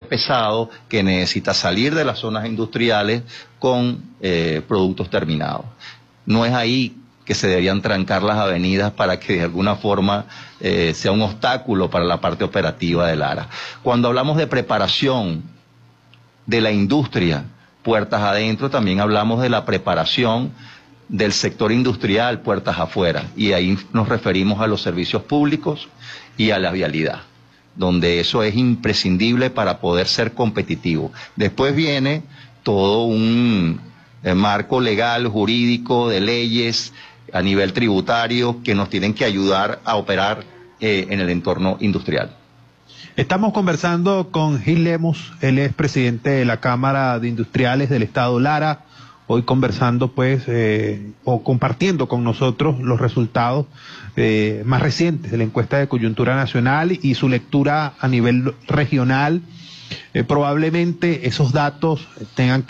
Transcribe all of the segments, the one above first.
pesado que necesita salir de las zonas industriales con productos terminados. No es ahí que se deberían trancar las avenidas para que de alguna forma sea un obstáculo para la parte operativa del ARA. Cuando hablamos de preparación de la industria, puertas adentro, también hablamos de la preparación del sector industrial, puertas afuera, y ahí nos referimos a los servicios públicos y a la vialidad, donde eso es imprescindible para poder ser competitivo. Después viene todo un marco legal, jurídico, de leyes a nivel tributario que nos tienen que ayudar a operar en el entorno industrial. Estamos conversando con Gil Lemos, él es presidente de la Cámara de Industriales del Estado Lara, hoy conversando pues, o compartiendo con nosotros los resultados más recientes de la encuesta de coyuntura nacional y su lectura a nivel regional. Probablemente esos datos tengan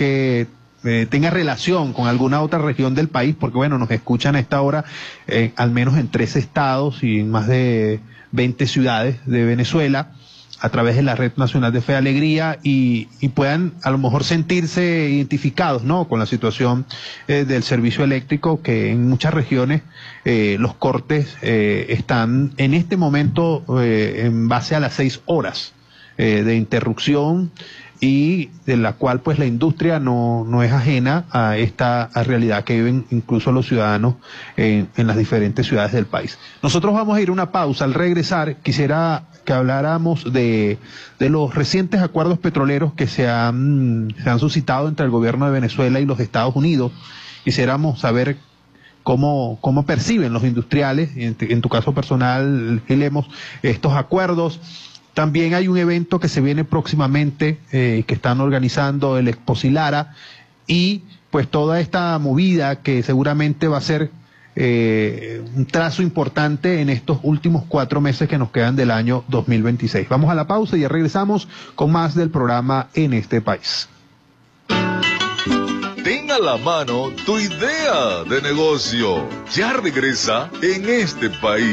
relación con alguna otra región del país, porque bueno, nos escuchan a esta hora al menos en 13 estados y en más de 20 ciudades de Venezuela, a través de la Red Nacional de Fe y Alegría, y puedan a lo mejor sentirse identificados, ¿no?, con la situación del servicio eléctrico, que en muchas regiones los cortes están en este momento en base a las 6 horas de interrupción, y de la cual pues la industria no es ajena a esta realidad que viven incluso los ciudadanos en las diferentes ciudades del país. Nosotros vamos a ir a una pausa. Al regresar quisiera que habláramos de los recientes acuerdos petroleros que se han suscitado entre el gobierno de Venezuela y los Estados Unidos. Quisiéramos saber cómo perciben los industriales, en tu caso personal, Lemos, estos acuerdos. También hay un evento que se viene próximamente, que están organizando el Exposilara, y pues toda esta movida que seguramente va a ser un trazo importante en estos últimos 4 meses que nos quedan del año 2026. Vamos a la pausa y ya regresamos con más del programa En este País. Ten a la mano tu idea de negocio. Ya regresa En este País.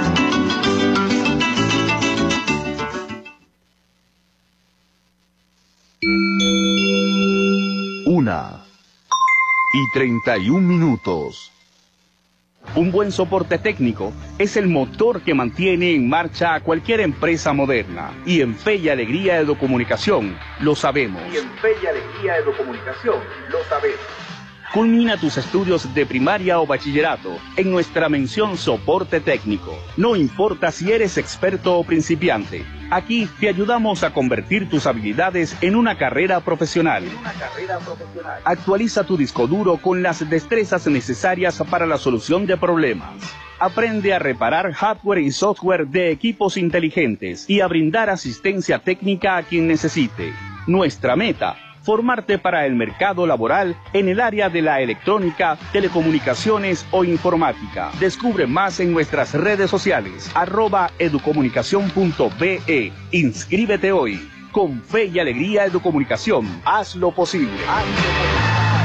Una y 31 minutos. Un buen soporte técnico es el motor que mantiene en marcha a cualquier empresa moderna. Y en Fe y Alegría Educomunicación lo sabemos. Culmina tus estudios de primaria o bachillerato en nuestra mención soporte técnico. No importa si eres experto o principiante, aquí te ayudamos a convertir tus habilidades en una carrera profesional. Actualiza tu disco duro con las destrezas necesarias para la solución de problemas. Aprende a reparar hardware y software de equipos inteligentes y a brindar asistencia técnica a quien necesite. Nuestra meta: formarte para el mercado laboral en el área de la electrónica, telecomunicaciones o informática. Descubre más en nuestras redes sociales, @educomunicacion.be. Inscríbete hoy. Con Fe y Alegría Educomunicación, haz lo posible.